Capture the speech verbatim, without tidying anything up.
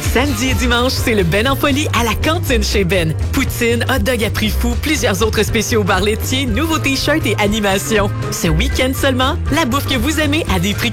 Samedi et dimanche, c'est le Ben en folie à la cantine chez Ben. Poutine, hot dog à prix fou, plusieurs autres spéciaux au bar laitier, nouveaux t-shirts et animations. Ce week-end seulement, la bouffe que vous aimez à des prix